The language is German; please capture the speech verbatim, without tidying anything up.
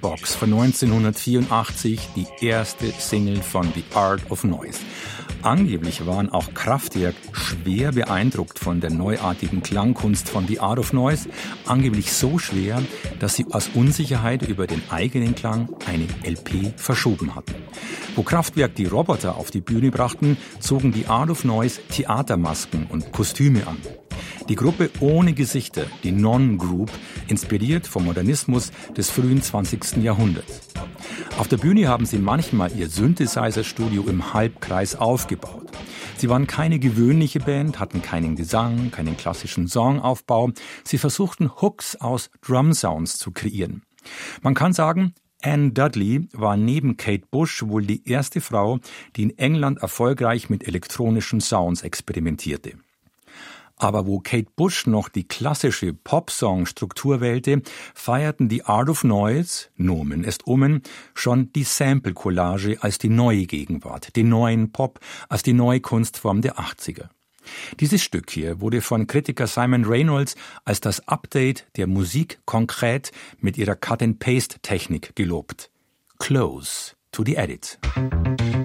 Jukebox von neunzehnhundertvierundachtzig, die erste Single von The Art of Noise. Angeblich waren auch Kraftwerk schwer beeindruckt von der neuartigen Klangkunst von The Art of Noise. Angeblich so schwer, dass sie aus Unsicherheit über den eigenen Klang eine L P verschoben hatten. Wo Kraftwerk die Roboter auf die Bühne brachten, zogen The Art of Noise Theatermasken und Kostüme an. Die Gruppe ohne Gesichter, die Non-Group, inspiriert vom Modernismus des frühen zwanzigsten Jahrhunderts. Auf der Bühne haben sie manchmal ihr Synthesizer-Studio im Halbkreis aufgebaut. Sie waren keine gewöhnliche Band, hatten keinen Gesang, keinen klassischen Songaufbau. Sie versuchten Hooks aus Drum-Sounds zu kreieren. Man kann sagen, Anne Dudley war neben Kate Bush wohl die erste Frau, die in England erfolgreich mit elektronischen Sounds experimentierte. Aber wo Kate Bush noch die klassische Popsong-Struktur wählte, feierten die Art of Noise, Nomen est Omen, schon die Sample-Collage als die neue Gegenwart, den neuen Pop, als die neue Kunstform der achtziger. Dieses Stück hier wurde von Kritiker Simon Reynolds als das Update der Musik konkret mit ihrer Cut-and-Paste-Technik gelobt. Close to the Edit.